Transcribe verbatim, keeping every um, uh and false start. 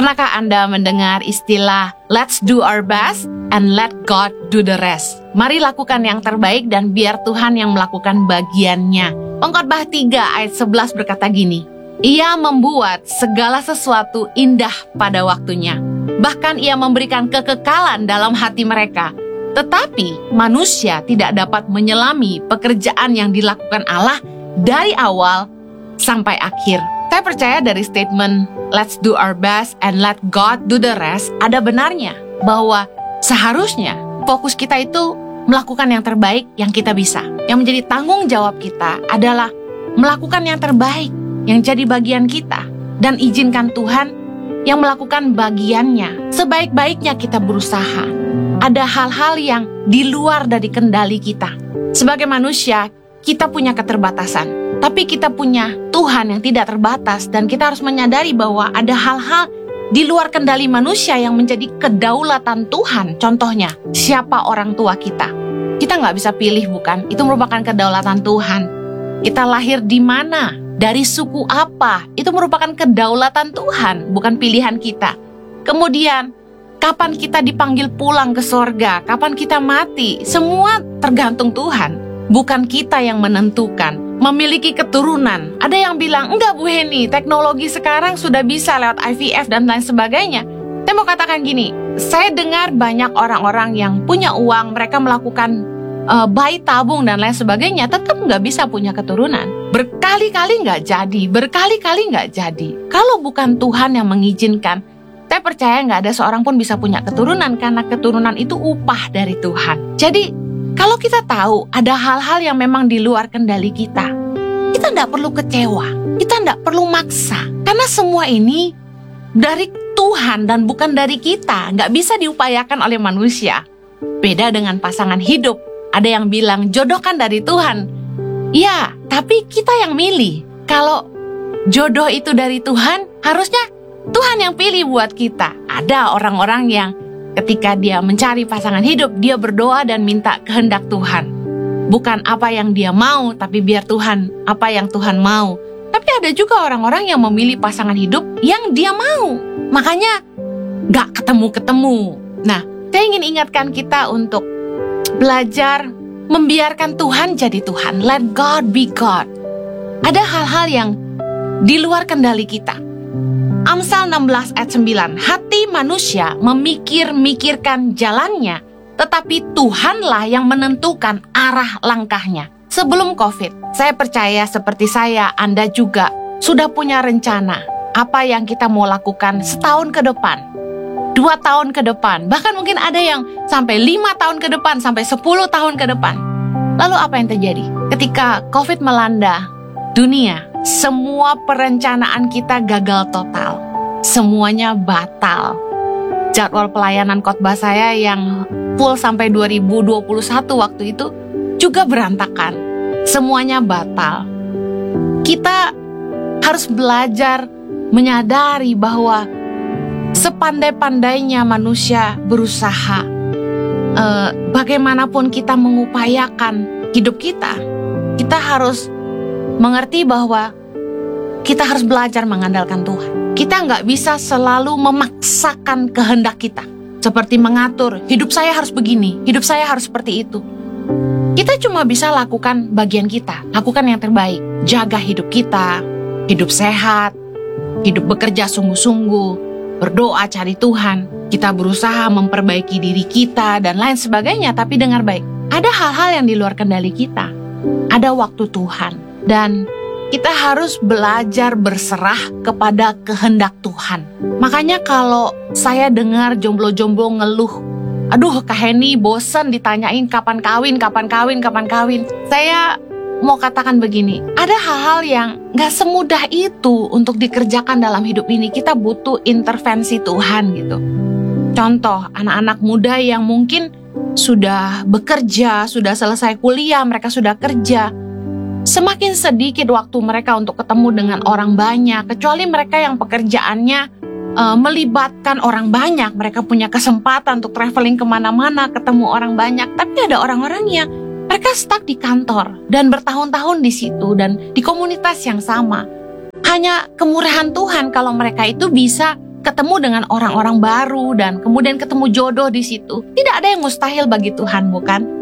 Pernahkah Anda mendengar istilah let's do our best and let God do the rest? Mari lakukan yang terbaik dan biar Tuhan yang melakukan bagiannya. Pengkhotbah tiga ayat sebelas berkata gini, Ia membuat segala sesuatu indah pada waktunya. Bahkan Ia memberikan kekekalan dalam hati mereka. Tetapi manusia tidak dapat menyelami pekerjaan yang dilakukan Allah dari awal sampai akhir. Saya percaya dari statement let's do our best and let God do the rest ada benarnya bahwa seharusnya fokus kita itu melakukan yang terbaik yang kita bisa. Yang menjadi tanggung jawab kita adalah melakukan yang terbaik yang jadi bagian kita, dan izinkan Tuhan yang melakukan bagiannya. Sebaik-baiknya kita berusaha. Ada hal-hal yang di luar dari kendali kita. Sebagai manusia, kita punya keterbatasan. Tapi kita punya Tuhan yang tidak terbatas, dan kita harus menyadari bahwa ada hal-hal di luar kendali manusia yang menjadi kedaulatan Tuhan. Contohnya, siapa orang tua kita? Kita nggak bisa pilih, bukan? Itu merupakan kedaulatan Tuhan. Kita lahir di mana? Dari suku apa? Itu merupakan kedaulatan Tuhan, bukan pilihan kita. Kemudian, kapan kita dipanggil pulang ke sorga? Kapan kita mati? Semua tergantung Tuhan. Bukan kita yang menentukan. Memiliki keturunan. Ada yang bilang, enggak Bu Heni, teknologi sekarang sudah bisa lewat I V F dan lain sebagainya. Saya mau katakan gini, saya dengar banyak orang-orang yang punya uang, mereka melakukan uh, bayi tabung dan lain sebagainya, tetap nggak bisa punya keturunan. Berkali-kali nggak jadi, berkali-kali nggak jadi. Kalau bukan Tuhan yang mengizinkan, saya percaya nggak ada seorang pun bisa punya keturunan, karena keturunan itu upah dari Tuhan. Jadi, kalau kita tahu ada hal-hal yang memang di luar kendali kita, kita tidak perlu kecewa, kita tidak perlu maksa. Karena semua ini dari Tuhan dan bukan dari kita, nggak bisa diupayakan oleh manusia. Beda dengan pasangan hidup, ada yang bilang jodoh kan dari Tuhan. Ya, tapi kita yang milih. Kalau jodoh itu dari Tuhan, harusnya Tuhan yang pilih buat kita. Ada orang-orang yang ketika dia mencari pasangan hidup, dia berdoa dan minta kehendak Tuhan. Bukan apa yang dia mau, tapi biar Tuhan, apa yang Tuhan mau. Tapi ada juga orang-orang yang memilih pasangan hidup yang dia mau. Makanya gak ketemu-ketemu. Nah, saya ingin ingatkan kita untuk belajar membiarkan Tuhan jadi Tuhan. Let God be God. Ada hal-hal yang di luar kendali kita. Amsal enam belas ayat sembilan, hati manusia memikir-mikirkan jalannya, tetapi Tuhanlah yang menentukan arah langkahnya. Sebelum COVID, saya percaya seperti saya, Anda juga sudah punya rencana apa yang kita mau lakukan setahun ke depan, dua tahun ke depan, bahkan mungkin ada yang sampai lima tahun ke depan, sampai sepuluh tahun ke depan. Lalu apa yang terjadi? Ketika COVID melanda dunia, semua perencanaan kita gagal total. Semuanya batal. Jadwal pelayanan khotbah saya yang full sampai dua ribu dua puluh satu waktu itu juga berantakan. Semuanya batal. Kita harus belajar menyadari bahwa sepandai-pandainya manusia berusaha, eh, bagaimanapun kita mengupayakan hidup kita, kita harus mengerti bahwa kita harus belajar mengandalkan Tuhan. Kita nggak bisa selalu memaksakan kehendak kita. Seperti mengatur, hidup saya harus begini, hidup saya harus seperti itu. Kita cuma bisa lakukan bagian kita, lakukan yang terbaik. Jaga hidup kita, hidup sehat, hidup bekerja sungguh-sungguh, berdoa cari Tuhan. Kita berusaha memperbaiki diri kita dan lain sebagainya, tapi dengar baik. Ada hal-hal yang di luar kendali kita. Ada waktu Tuhan. Dan kita harus belajar berserah kepada kehendak Tuhan. Makanya kalau saya dengar jomblo-jomblo ngeluh, aduh Kak Heni bosan ditanyain kapan kawin, kapan kawin, kapan kawin. Saya mau katakan begini, ada hal-hal yang gak semudah itu untuk dikerjakan dalam hidup ini. Kita butuh intervensi Tuhan gitu. Contoh, anak-anak muda yang mungkin sudah bekerja, sudah selesai kuliah, mereka sudah kerja. Semakin sedikit waktu mereka untuk ketemu dengan orang banyak, kecuali mereka yang pekerjaannya uh, melibatkan orang banyak. Mereka punya kesempatan untuk traveling kemana-mana, ketemu orang banyak. Tapi ada orang-orang yang mereka stuck di kantor dan bertahun-tahun di situ dan di komunitas yang sama. Hanya kemurahan Tuhan kalau mereka itu bisa ketemu dengan orang-orang baru dan kemudian ketemu jodoh di situ. Tidak ada yang mustahil bagi Tuhan, bukan?